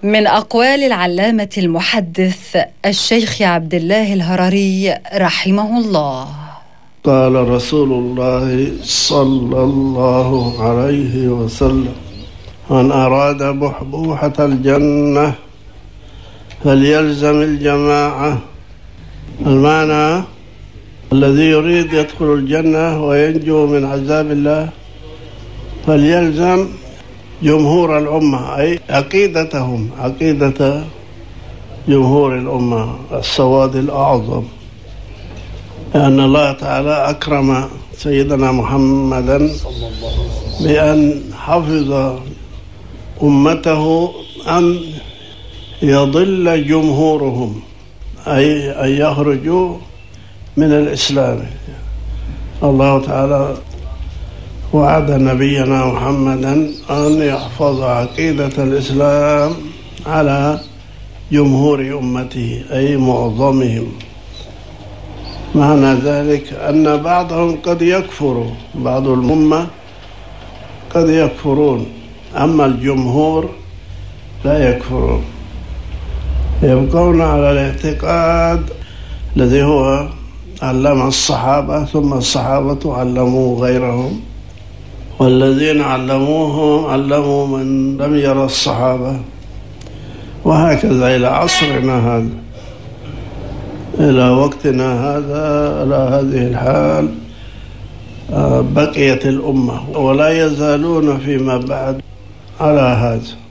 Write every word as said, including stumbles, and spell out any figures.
من أقوال العلامة المحدث الشيخ عبد الله الهرري رحمه الله: قال رسول الله صلى الله عليه وسلم: من أراد بحبوحة الجنة فليلزم الجماعة. المعنى: الذي يريد يدخل الجنة وينجو من عذاب الله فليلزم جمهور الأمة، أي عقيدتهم، عقيدة جمهور الأمة، السواد الأعظم، لأن الله تعالى أكرم سيدنا محمدا بأن حفظ أمته أن يضل جمهورهم، أي أن يخرجوا من الإسلام. الله تعالى وعد نبينا محمدا أن يحفظ عقيدة الإسلام على جمهور أمته، أي معظمهم. معنى ذلك أن بعضهم قد يكفر، بعض الأمة قد يكفرون، أما الجمهور لا يكفرون، يبقون على الاعتقاد الذي هو علم الصحابة، ثم الصحابة علموا غيرهم، والذين علموهم علموا من لم يرى الصحابة، وهكذا إلى عصرنا هذا، إلى وقتنا هذا، على هذه الحال بقيت الأمة، ولا يزالون فيما بعد على هذا.